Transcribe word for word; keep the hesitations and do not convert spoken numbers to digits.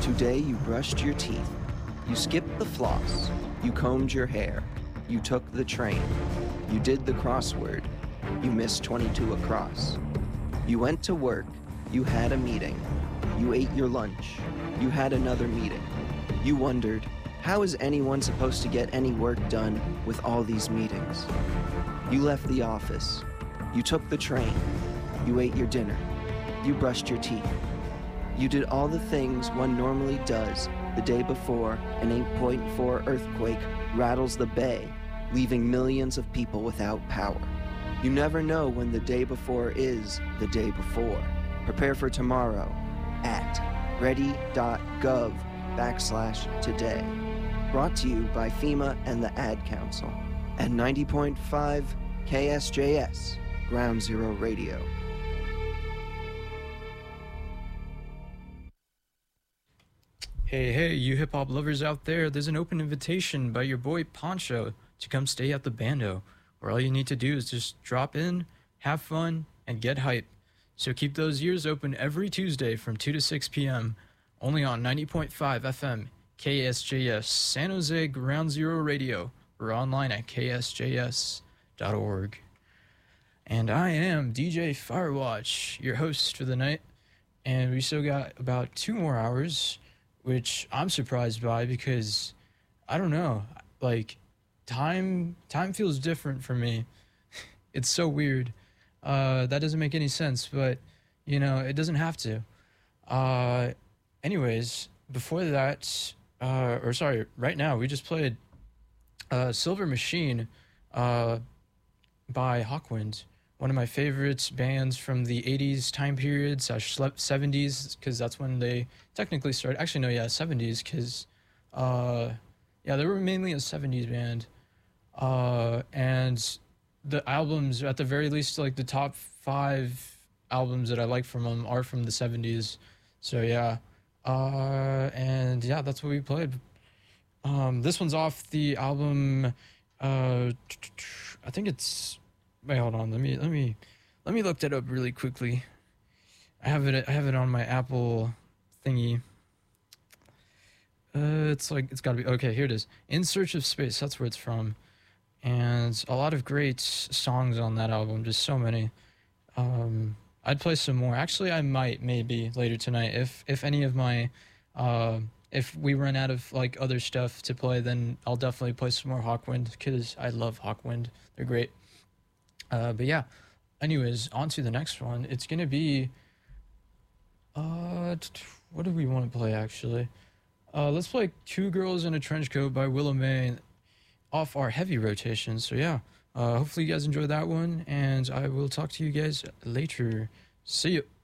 Today you brushed your teeth. You skipped the floss. You combed your hair. You took the train. You did the crossword. You missed twenty-two across. You went to work. You had a meeting. You ate your lunch. You had another meeting. You wondered, how is anyone supposed to get any work done with all these meetings? You left the office. You took the train. You ate your dinner. You brushed your teeth. You did all the things one normally does the day before an eight point four earthquake rattles the bay, leaving millions of people without power. You never know when the day before is the day before. Prepare for tomorrow at ready.gov backslash today. Brought to you by FEMA and the Ad Council at ninety point five K S J S, Ground Zero Radio. Hey, hey, you hip-hop lovers out there, there's an open invitation by your boy Poncho to come stay at the Bando, where all you need to do is just drop in, have fun, and get hype. So keep those ears open every Tuesday from two to six p.m., only on ninety point five F M, K S J S, San Jose Ground Zero Radio, or online at K S J S dot org. And I am D J Firewatch, your host for the night, and we still got about two more hours, which I'm surprised by because, I don't know, like, time time feels different for me. It's so weird. Uh, that doesn't make any sense, but, you know, it doesn't have to. Uh, anyways, before that, uh, or sorry, right now, we just played uh, Silver Machine uh, by Hawkwind, one of my favorite bands from the eighties time period slash seventies, because that's when they technically started. Actually, no, yeah, seventies, because, uh, yeah, they were mainly a seventies band. Uh, and the albums, at the very least, like the top five albums that I like from them are from the seventies. So, yeah. Uh, and, yeah, that's what we played. Um, this one's off the album, uh, I think it's... Wait, hold on. Let me let me let me look that up really quickly. I have it. I have it on my Apple thingy. Uh, it's like it's got to be okay. Here it is. In Search of Space. That's where it's from, and a lot of great songs on that album. Just so many. Um, I'd play some more. Actually, I might maybe later tonight if if any of my uh, if we run out of like other stuff to play, then I'll definitely play some more Hawkwind because I love Hawkwind. They're great. Uh, but yeah, anyways, on to the next one. It's going to be, uh, what do we want to play, actually? Uh, let's play Two Girls in a Trench Coat by Willow May off our heavy rotation. So yeah, uh, hopefully you guys enjoyed that one, and I will talk to you guys later. See you.